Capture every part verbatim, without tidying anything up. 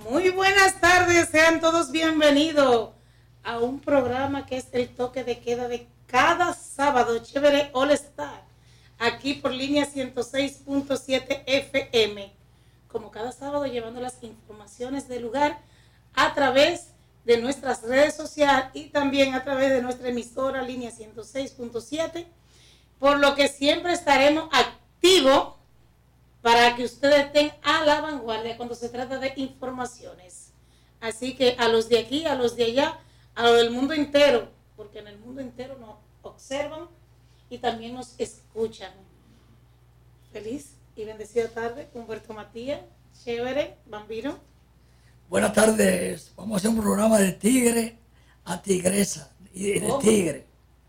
Muy buenas tardes, sean todos bienvenidos a un programa que es el toque de queda de cada sábado, Chévere All Star, aquí por línea ciento seis punto siete F M, como cada sábado llevando las informaciones del lugar a través de nuestras redes sociales y también a través de nuestra emisora línea ciento seis punto siete, por lo que siempre estaremos activos para que ustedes estén a la vanguardia cuando se trata de informaciones. Así que a los de aquí, a los de allá, a los del mundo entero, porque en el mundo entero nos observan y también nos escuchan. Feliz y bendecida tarde, Humberto Matías, Chévere, Bambino. Buenas tardes, vamos a hacer un programa de tigre a tigresa, y de ¿Cómo? tigre.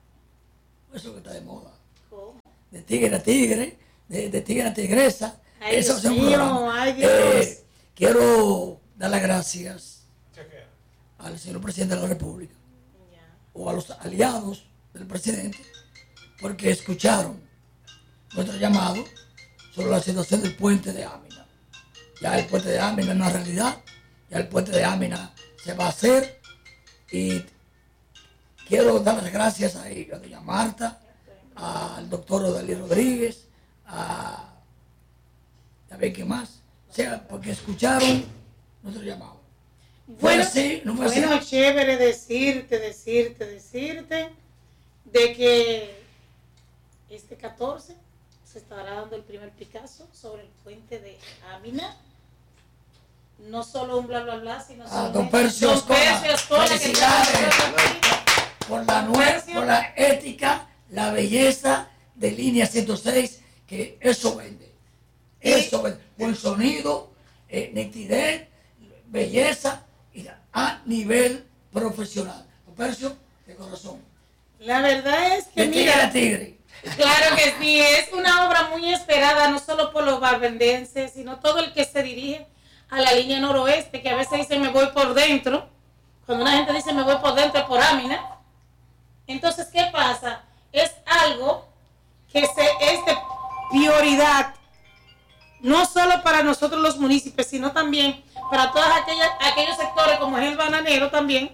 Eso que está de moda. ¿Cómo? De tigre a tigre, de, de tigre a tigresa. Ay, Eso Dios es un mío, programa. ay, Dios. Eh, quiero dar las gracias al señor presidente de la República Ya. o a los aliados del presidente porque escucharon nuestro llamado sobre la situación del puente de Amina. Ya el puente de Amina es una realidad, ya el puente de Amina se va a hacer y quiero dar las gracias a, a doña Marta, al doctor Odalí Rodríguez, a a ver qué más, o sea, porque escucharon nuestro llamado. Bueno, así, no fue bueno, así. Chévere decirte, decirte, decirte de que este catorce se estará dando el primer Picasso sobre el puente de Amina. No solo un bla bla bla, sino A solo don un- Percio don Oscola. Percio Oscola, que Felicidades. está- Por la nueva, por la ética, la belleza de línea ciento seis, que eso vende. Eso vende. Buen sonido, eh, nitidez, belleza y a nivel profesional. Don Percio, de corazón. La verdad es que De tigre mira, a tigre. claro que sí, es una obra muy esperada, no solo por los barbendenses, sino todo el que se dirige a la línea noroeste, que a veces dice me voy por dentro. Cuando una gente dice me voy por dentro, es por Amina. Entonces, ¿qué pasa? Es algo que se, es de prioridad, no solo para nosotros los municipios, sino también para todos aquellos sectores, como es el bananero también,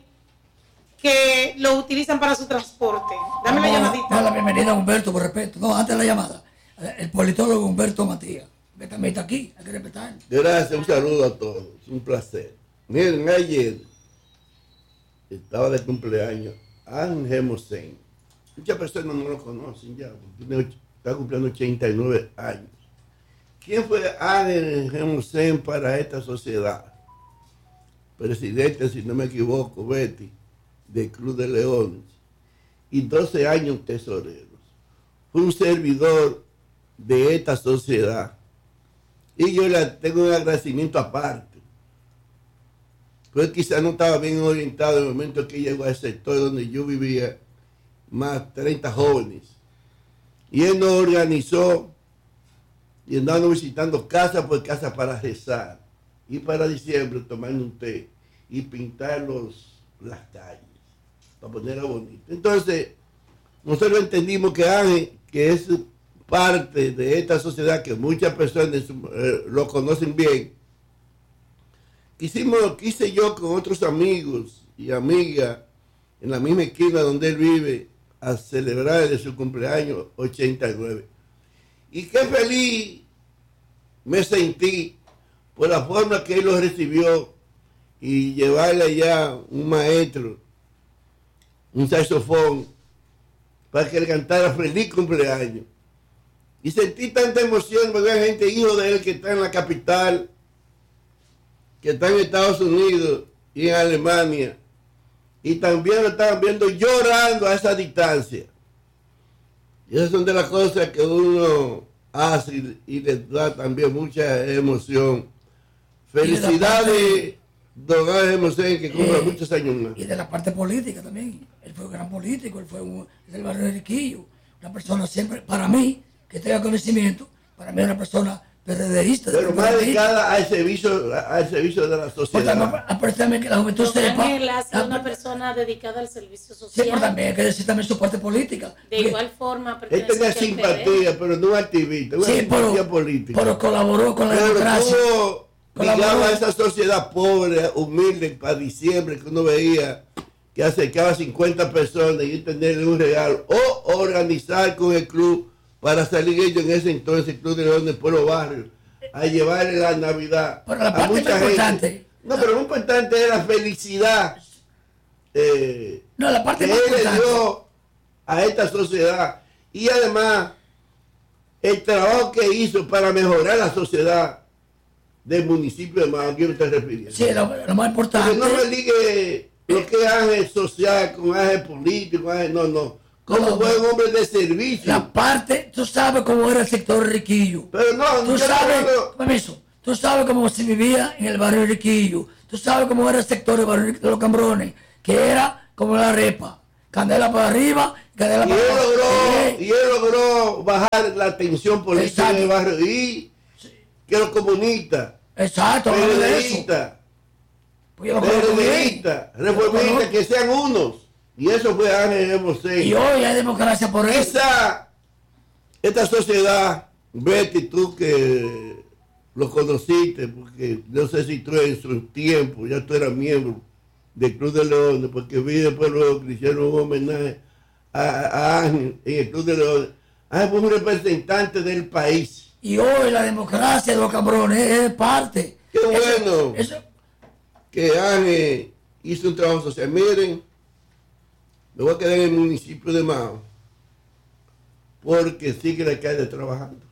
que lo utilizan para su transporte. Dame la Vamos a llamadita. dar la bienvenida a Humberto, por respeto. No, antes de la llamada. El politólogo Humberto Matías, que también está aquí, hay que respetar. Gracias, un saludo a todos, un placer. Miren, ayer estaba de cumpleaños Ángel Mosén. Muchas personas no lo conocen ya, porque tiene och- está cumpliendo ochenta y nueve años. ¿Quién fue Ángel Mosén para esta sociedad? Presidente, si no me equivoco, Betty, del Club de Leones, y doce años tesoreros. Fue un servidor de esta sociedad. Y yo le tengo un agradecimiento aparte. Pues quizás no estaba bien orientado en el momento que llegó al sector donde yo vivía, más treinta jóvenes. Y él nos organizó y andamos visitando casa por casa para rezar. Y para diciembre tomando un té y pintar los, las calles, para ponerla bonita. Entonces, nosotros entendimos que Ángel, que es parte de esta sociedad que muchas personas eh, lo conocen bien, quisimos, quise yo con otros amigos y amigas en la misma esquina donde él vive a celebrar de su cumpleaños ochenta y nueve. Y qué feliz me sentí por la forma que él lo recibió y llevarle allá un maestro, un saxofón, para que le cantara feliz cumpleaños. Y sentí tanta emoción porque hay gente, hijo de él, que está en la capital, que está en Estados Unidos y en Alemania, y también lo estaban viendo llorando a esa distancia. Y esas son de las cosas que uno hace y, y le da también mucha emoción. Felicidades, don Ángel Mosén, que cumpla Eh, muchos años más. Y de la parte política también. Él fue un gran político, él fue un, del barrio de Riquillo. Una persona siempre, para mí, que tenga conocimiento, para mí es una persona PRDista. Pero más dedicada al servicio, al servicio de la Porque sociedad. aparte también que la juventud Don sepa. Ángel ha sido la- una persona dedicada al servicio Sí, social. pero también hay que decir también su parte política. De Porque- igual forma, Él pertenece tenía al P D. simpatía, pero no activista, una Sí, simpatía pero, política. pero colaboró con la Pero democracia. tuvo ligado a esa sociedad pobre, humilde, para diciembre, que uno veía que acercaba cincuenta personas y tenerle un regalo, o organizar con el club para salir ellos en ese entonces, el Club de Leones, por los barrios, a llevarle la Navidad pero la a parte mucha gente. importante. No, pero lo importante es la felicidad eh, no, la parte que más él le importante. dio a esta sociedad. Y además, el trabajo que hizo para mejorar la sociedad del municipio de Mao, ¿a quién me está refiriendo? Sí, lo, lo más importante. Porque no me ligue lo que es ángel social con ángel político, ángel, no, no. Como No, buen hombre de servicio. La parte, tú sabes cómo era el sector Riquillo. Pero no, Tú yo sabes, no- permiso, tú sabes cómo se vivía en el barrio Riquillo. Tú sabes cómo era el sector del barrio de los Cambrones, que era como la repa. Candela para arriba, candela Y para él abajo. logró, Eh, y él logró bajar la tensión política Exacto. en el barrio. Y que los comunistas, Exacto, háblame de eso. periodistas, Pues yo lo conozco bien. periodistas, Yo lo reformistas, conozco. que sean unos. Y eso fue Ángel Mosé. Y hoy hay democracia por eso. Esa, esta sociedad, Betty, tú que lo conociste, porque no sé si tú en su tiempo, ya tú eras miembro del Club de Leones, porque vi después luego que le hicieron un homenaje a, a Ángel en el Club de Leones. Ángel fue un representante del país. Y hoy la democracia de los Cambrones es parte. Qué Eso- bueno eso- que Ángel hizo un trabajo social. Miren, me voy a quedar en el municipio de Mao, porque sigue el alcalde trabajando.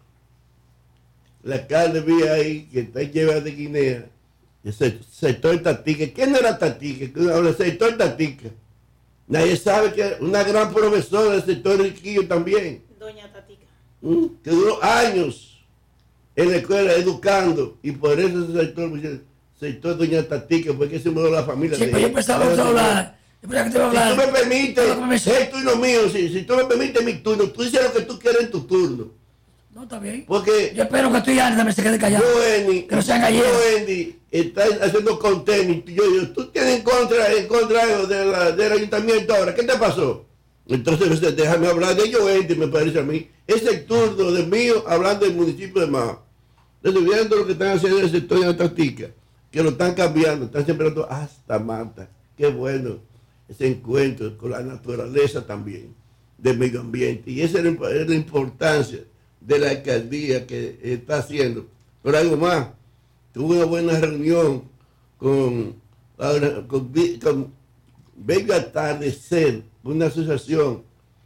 El alcalde vi ahí que está lleva de Guinea, el se- sector Tatica. ¿Quién era Tatica? El sector Tatica. Nadie sabe que una gran profesora del sector Riquillo también, Doña Tatica. ¿m? que duró años en la escuela educando, y por eso ese sector, sector Doña Tatica, porque se mudó la familia. Sí, de pero yo ella. pensaba que te iba a hablar. Yo pensaba que te iba a Si tú hablar. me permites, Pero me- es turno mío, si, si tú me permites mi turno, tú dices lo que tú quieres en tu turno. No, está bien. Porque Yo espero que tú y Ana también se quede callado. Joenny, Que no sean gallegos. Joenny está haciendo contenido. Yo digo, tú tienes en contra, en contra de la, del ayuntamiento ahora, ¿qué te pasó? Entonces déjame hablar de Joenny, me parece a mí. Es el turno de mío hablando del municipio de Mao. Entonces, viendo lo que están haciendo en el sector de Antarctica, que lo están cambiando, están sembrando hasta mata. Qué bueno ese encuentro con la naturaleza también, del medio ambiente. Y esa es la, es la importancia de la alcaldía que está haciendo. Pero algo más, tuve una buena reunión con, con, con Bello Atardecer, una asociación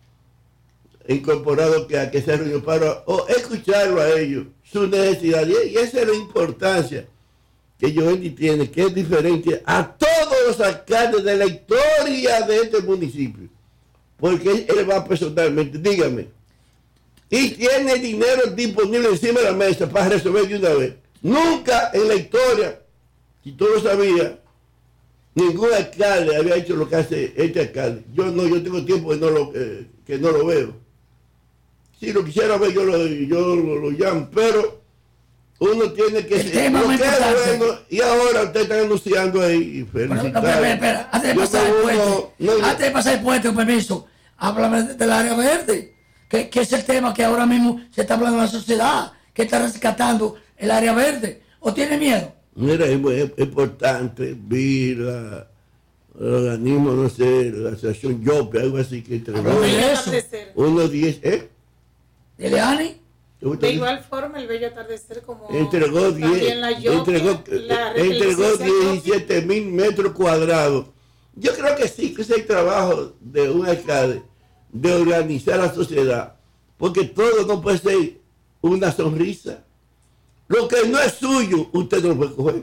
incorporado que a que se reunió para o escucharlo a ellos, su necesidad. Y, y esa es la importancia que Joenny tiene, que es diferente a todos los alcaldes de la historia de este municipio. Porque él va personalmente, dígame, y tiene dinero disponible encima de la mesa para resolver de una vez. Nunca en la historia, si tú lo sabías, ningún alcalde había hecho lo que hace este alcalde. Yo no, yo tengo tiempo que no lo, eh, que no lo veo. Si lo quisiera ver, yo lo, yo lo, lo llamo, pero uno tiene que El tema lo más que es importante. bueno, y ahora usted está anunciando ahí y Pero, no, felicitar. espera, espera, espera. Antes de Yo pasar el no, puente, no, no, antes de pasar el puente, con permiso, háblame de- del área verde, que, que es el tema que ahora mismo se está hablando en la sociedad, que está rescatando el área verde. ¿O tiene miedo? Mira, es muy es importante, vi la, el organismo, no sé, la asociación Yope, algo así, que entregó Hablame de Bello eso. atardecer. unos diez, ¿eh? Dile, Ani. ¿Te gusta? De igual forma, el bello atardecer como Entregó diez, también la Yope, entregó, la entregó referencia Yope. diecisiete mil metros cuadrados. Yo creo que sí, que es el trabajo de un alcalde, de organizar la sociedad, porque todo no puede ser una sonrisa. Lo que no es suyo, usted no lo puede coger.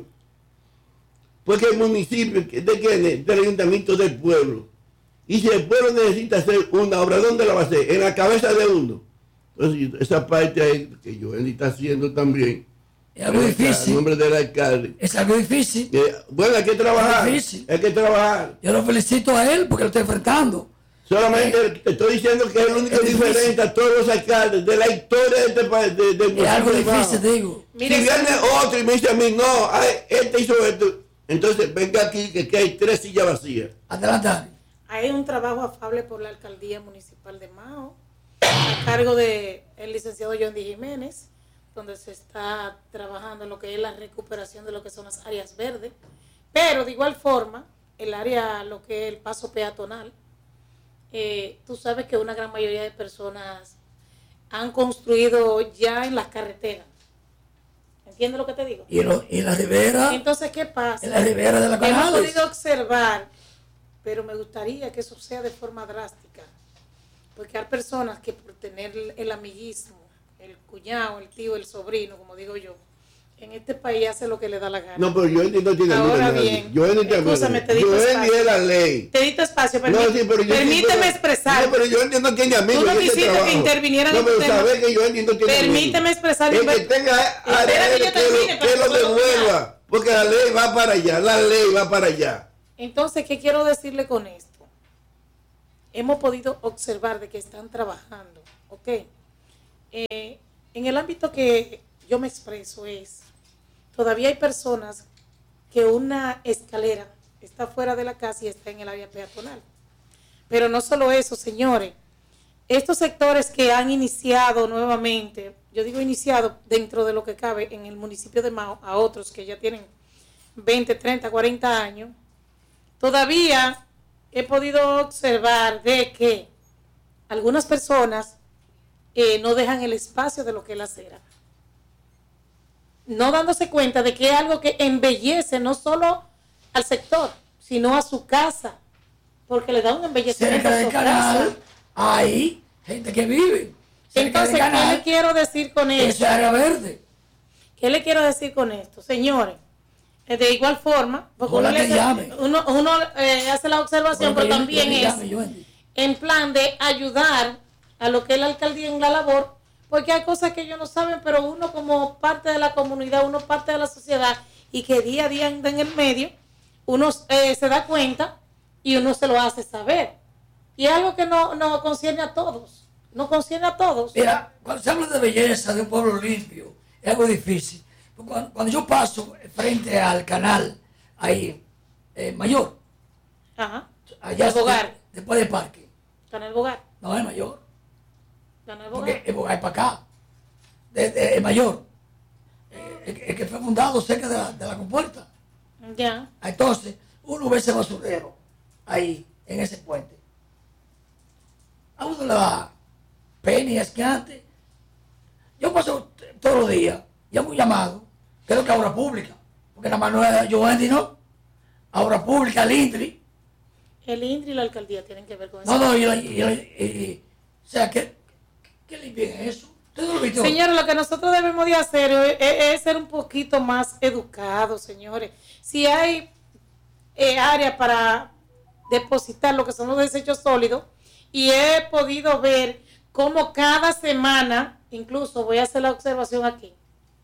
Porque el municipio, ¿de quién es? Del ayuntamiento del pueblo. Y si el pueblo necesita hacer una obra, ¿dónde la va a hacer? En la cabeza de uno. Entonces, esa parte ahí que Joenny está haciendo también, Es algo en difícil. nombre del alcalde. Es algo difícil. Eh, bueno, hay que trabajar. Es difícil. Hay que trabajar. Yo lo felicito a él porque lo está enfrentando. Solamente te estoy diciendo que es el único Es difícil. diferente a todos los alcaldes de la historia de este país. De, del Es algo municipio de difícil, Mao. digo. Mire, Si viene otro y me dice a mí, no, ay, este hizo esto, entonces venga aquí que, que hay tres sillas vacías. Adelante, Ani. hay un trabajo afable por la alcaldía municipal de Mao, a cargo de el licenciado Johnny Jiménez, donde se está trabajando en lo que es la recuperación de lo que son las áreas verdes, pero de igual forma, el área, lo que es el paso peatonal, eh, tú sabes que una gran mayoría de personas han construido ya en las carreteras. ¿Entiendes lo que te digo? Y, lo, y la ribera. Entonces, ¿qué pasa? En la ribera de la Canales. Hemos podido observar, pero me gustaría que eso sea de forma drástica, porque hay personas que por tener el amiguismo, el cuñado, el tío, el sobrino, como digo yo, en este país hace lo que le da la gana. No, pero Joenny no tiene Ahora amigo. bien, Joenny tiene escúchame, te diste Joenny espacio. es la ley. Te diste espacio, No, permí- sí, pero yo- permíteme pero- expresar. No, pero Joenny no tiene amigos. Tú no en este quisiste que trabajo. intervinieran No, en pero tu tema. sabes que Joenny no tiene Permíteme amigos. expresar. El que Inver- tenga Espera a que él, yo que, termine lo, para que lo que pueda devuelva. opinar. Porque la ley va para allá. La ley va para allá. Entonces, ¿qué quiero decirle con esto? Hemos podido observar de que están trabajando, ¿ok? Eh, en el ámbito que yo me expreso es, todavía hay personas que una escalera está fuera de la casa y está en el área peatonal. Pero no solo eso, señores. Estos sectores que han iniciado nuevamente, yo digo iniciado dentro de lo que cabe en el municipio de Mao, a otros que ya tienen veinte, treinta, cuarenta años, todavía he podido observar de que algunas personas eh, no dejan el espacio de lo que es la acera, no dándose cuenta de que es algo que embellece no solo al sector, sino a su casa, porque le da un embellecimiento Cerca a del su canal casa. hay gente que vive. Cerca Entonces, del ¿qué canal, le quiero decir con eso esto? es área verde. ¿Qué le quiero decir con esto? Señores, eh, de igual forma, porque Ojalá uno, que le- llame. uno, uno, eh, hace la observación, Bueno, pero que también yo- yo es llame, yo entiendo. en plan de ayudar a lo que es la alcaldía en la labor, porque hay cosas que ellos no saben, pero uno como parte de la comunidad, uno parte de la sociedad, y que día a día anda en el medio, uno eh, se da cuenta y uno se lo hace saber. Y es algo que no, no concierne a todos, no concierne a todos. Mira, cuando se habla de belleza de un pueblo limpio, es algo difícil. Porque Cuando, cuando yo paso frente al canal, ahí, eh, Mayor, Ajá. allá El Bogar. de- después del parque, Canal Bogar. no es Mayor, Canal porque Bogar. el Bogar es para acá, desde el Mayor, eh, el, el que fue fundado cerca de la, de la compuerta. Ya. Entonces, uno ve ese basurero ahí, en ese puente. A uno le da pena y asqueante. Yo paso t- todos los días y hago un llamado, creo que a obra pública, porque nada más no es Joenny, ¿no? A obra pública, al INDRI. El INDRI y la alcaldía tienen que ver con eso. No, no, y, la- y, la- y- o sea, ¿qué, qué limpien eso? ¿Usted no lo vio? Señores, lo que nosotros debemos de hacer es, es- es ser un poquito más educados, señores. Si hay eh, área para depositar lo que son los desechos sólidos, y he podido ver cómo cada semana, incluso voy a hacer la observación aquí,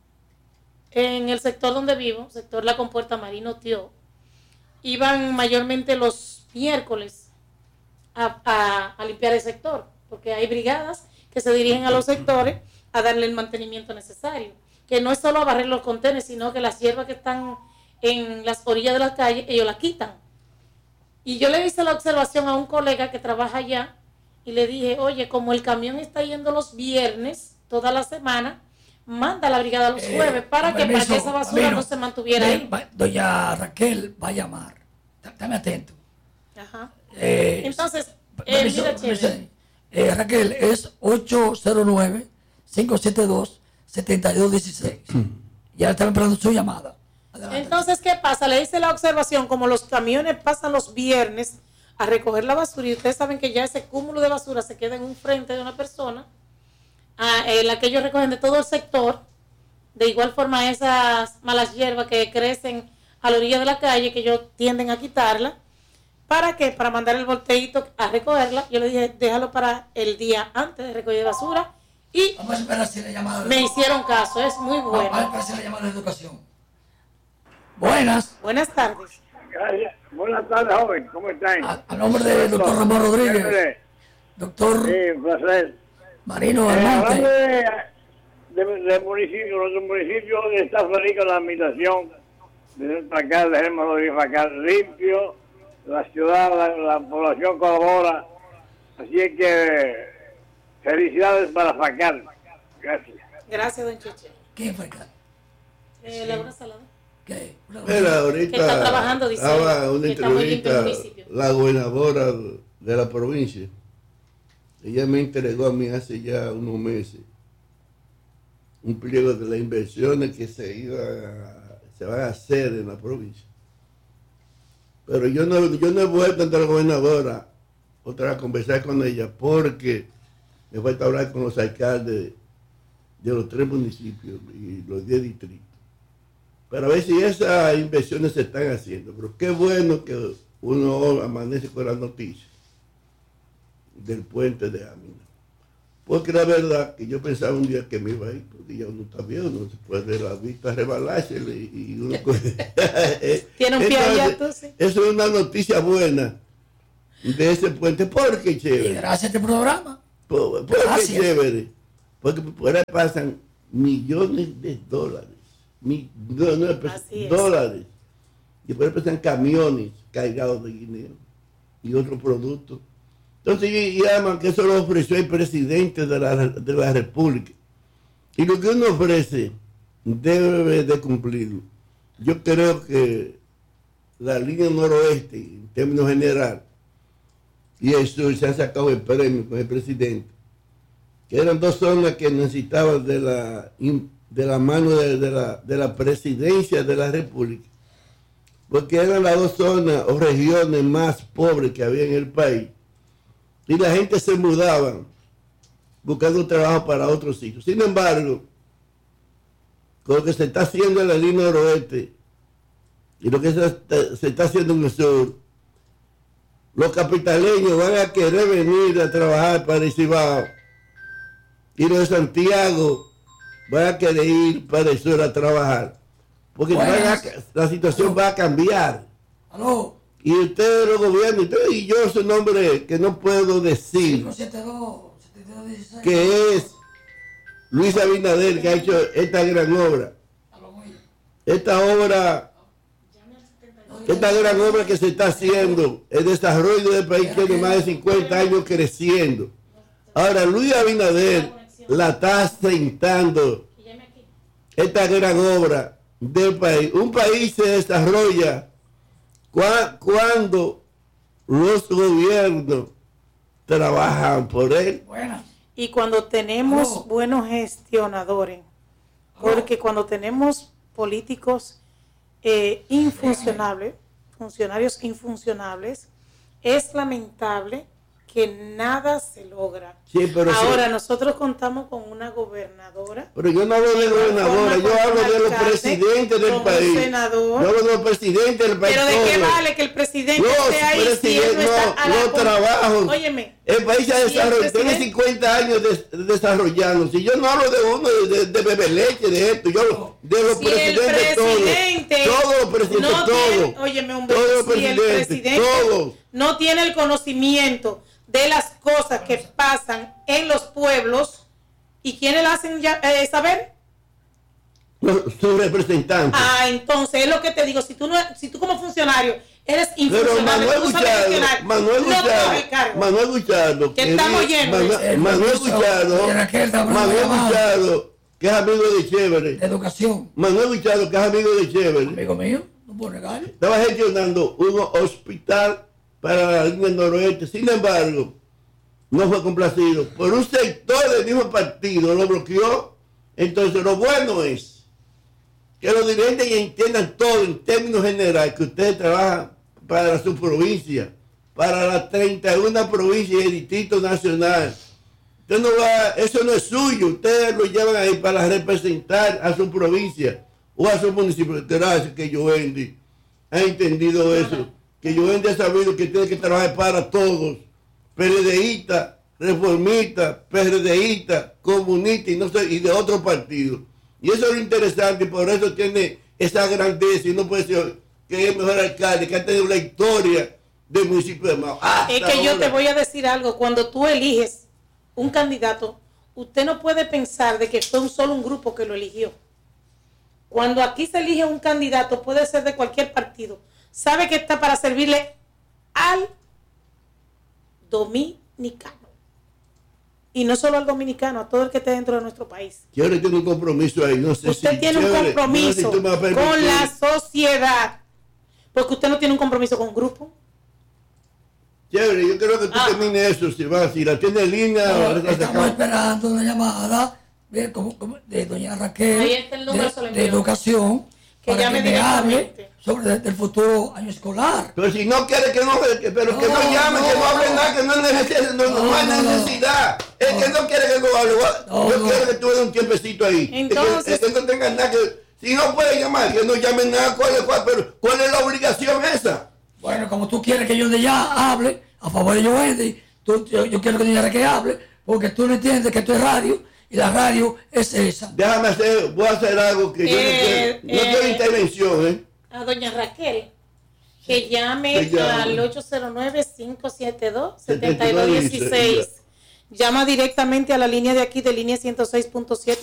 en el sector donde vivo, sector La Compuerta Marino Tío, iban mayormente los miércoles a, a- a limpiar el sector, porque hay brigadas que se dirigen a los sectores a darle el mantenimiento necesario, que no es solo a barrer los contenedores, sino que las hierbas que están en las orillas de la calle, ellos las quitan. Y yo le hice la observación a un colega que trabaja allá y le dije, oye, como el camión está yendo los viernes, toda la semana, manda a la brigada los Eh, jueves para que, para permiso, que esa basura Camilo, no se mantuviera ve- ahí. va- Doña Raquel va a llamar. Tá- Dame atento. Ajá. Eh, Entonces, p- eh, permiso, mira, permiso, chévere. eh, Raquel, es ocho cero nueve, cinco siete dos, siete dos uno seis. Ya está esperando su llamada. Adelante. Entonces, ¿qué pasa? Le hice la observación, como los camiones pasan los viernes a recoger la basura, y ustedes saben que ya ese cúmulo de basura se queda en un frente de una persona, a, en la que ellos recogen de todo el sector, de igual forma esas malas hierbas que crecen a la orilla de la calle, que ellos tienden a quitarla. ¿Para qué? Para mandar el volteíto a recogerla. Yo le dije, déjalo para el día antes de recoger basura, y Vamos a esperar si la llamada. me hicieron caso, es muy Vamos a bueno. esperar si la llamada de educación. Buenas. Buenas tardes. Gracias. Buenas tardes, joven. ¿Cómo están? A, a nombre del doctor Ramón Rodríguez, doctor Sí, un placer. Marino Eh, hablando Almonte. de, de, de municipio, nuestro municipio está feliz con la administración de Facal, de Germán Rodríguez Facal, limpio, la ciudad, la, la población colabora. Así es que felicidades para Facal. Gracias. Gracias, don Cheche. ¿Quién fue alcalde? Eh, Laura Salado. ¿Qué? Mira, ahorita que está trabajando, dice, estaba una que está muy limpio el entrevista municipio. la gobernadora de la provincia. Ella me entregó a mí hace ya unos meses un pliego de las inversiones que se iba a, se van a hacer en la provincia. Pero yo no, yo no he vuelto ante la gobernadora otra vez a conversar con ella porque me falta hablar con los alcaldes de los tres municipios y los diez distritos para ver si esas inversiones se están haciendo. Pero qué bueno que uno amanece con la noticia del puente de Amina. Porque la verdad que yo pensaba un día que me iba a ir, porque ya uno está viejo, no se puede la vista rebalarse y uno tiene un pie allá, entonces. Eso es una noticia buena de ese puente, porque chévere. Y gracias a este programa. Por, porque gracias. Chévere. Porque por ahí pasan millones de dólares. Mi, no, no, dólares. Y por ahí pasan camiones cargados de guineo y otros productos. Entonces llaman que eso lo ofreció el presidente de la, de la República. Y lo que uno ofrece debe de cumplirlo. Yo creo que la línea noroeste, en términos generales, y el sur se han sacado el premio con el presidente, que eran dos zonas que necesitaban de la, de la mano de, de, la, de la presidencia de la República, porque eran las dos zonas o regiones más pobres que había en el país. Y la gente se mudaba buscando trabajo para otros sitios. Sin embargo, con lo que se está haciendo en la línea noroeste y lo que se está, se está haciendo en el sur, los capitaleños van a querer venir a trabajar para el Cibao y los de Santiago van a querer ir para el sur a trabajar. Porque a, la situación ¿Aló? va a cambiar. ¿Aló? Y ustedes los gobiernos, ustedes y yo, su nombre que no puedo decir, cinco siete dos, setenta y dos dieciséis, que es Luis Abinader, que ha hecho esta gran obra. Esta obra, esta gran obra que se está haciendo, el desarrollo del país tiene más de cincuenta años creciendo. Ahora, Luis Abinader la está sentando, esta gran obra del país. Un país se desarrolla cuando los gobiernos trabajan por él. Y cuando tenemos oh. buenos gestionadores, porque oh. cuando tenemos políticos eh, infuncionables, funcionarios infuncionables, es lamentable que nada se logra. Sí, pero ahora sí. nosotros contamos con una gobernadora. Pero yo no hablo de gobernadora, yo hablo de los presidentes del país. Senador, yo hablo de los presidentes del país. Pero de qué vale que el presidente los esté ahí si él no está no, a la los trabajos. Óyeme. El país se ha desarrollado, tiene cincuenta años de, desarrollándose. Si yo no hablo de uno de, de, de beber leche, de esto, yo hablo de los si presidentes presidente todos. Todos los presidentes, no todos. Tiene, óyeme, hombre, todos los si presidentes, el presidente todos. no tiene el conocimiento de las cosas que pasan en los pueblos, ¿y quiénes la hacen ya, eh, saber? Su representante. Ah, entonces es lo que te digo, si tú no, si tú como funcionario eres infuncionable, Pero Manuel Guichardo, Manuel Guichardo, Manuel Guichardo, que estamos llenos. Manuel, Manuel Guichardo, Manuel Guichardo, que es amigo de Chévere. Educación. Manuel Guichardo, que es amigo de Chévere. Amigo mío, no puedo negarlo. Estaba gestionando un hospital para la línea noroeste, sin embargo, no fue complacido. Por un sector del mismo partido lo bloqueó. Entonces, lo bueno es que los dirigentes entiendan todo en términos generales, que ustedes trabajan para su provincia, para las treinta y una provincias y el Distrito Nacional. Usted no va, eso no es suyo, ustedes lo llevan ahí para representar a su provincia o a su municipio. Gracias que Jovendi ha entendido eso, que Jovendi ha sabido que tiene que trabajar para todos, PRDistas, reformistas, PRDistas, comunistas y, no sé, y de otros partidos. Y eso es lo interesante, y por eso tiene esa grandeza, y no puede ser que es el mejor alcalde, que ha tenido la historia del municipio de Mao. Es que yo te voy a decir algo, cuando tú eliges un candidato, usted no puede pensar de que fue un solo un grupo que lo eligió. Cuando aquí se elige un candidato, puede ser de cualquier partido, sabe que está para servirle al dominicano. Y no solo al dominicano, a todo el que esté dentro de nuestro país. Yo le tengo un compromiso ahí, no sé usted si... tiene chévere, un compromiso no sé si tú me vas a permitir. con la sociedad, porque usted no tiene un compromiso con un grupo. Chévere, yo creo que tú Ah. termines eso, si va, si la tienes en línea... No, ahora te estamos sacamos. esperando una llamada de, como- como- de doña Raquel, Ahí está el número, de, se lo de envío. educación, Que para llame que me hable directamente. sobre el, el futuro año escolar. Pero si no quiere que no, que- pero que no No, llame, que no no. hable nada, que no, es necesidad, no, no No, hay no, no. necesidad. Es que no quiere que no hable. No, Yo no. quiero que tú des un tiempecito ahí. Entonces- Es que, es que no tengas nada que... Si no puede llamar, que no llame nada, ¿cuál es, cuál, pero ¿cuál es la obligación esa? Bueno, como tú quieres que yo de ya hable a favor de Jovendy, tú, yo, yo quiero que doña Raquel hable, porque tú no entiendes que esto es radio, y la radio es esa. Déjame hacer, voy a hacer algo que yo no Eh, quiero. No quiero eh. intervención, ¿eh? A doña Raquel, que llame Que llame. al ocho cero nueve, cinco siete dos, siete setenta y dos dos uno seis. Llama directamente a la línea de aquí de línea ciento seis punto siete.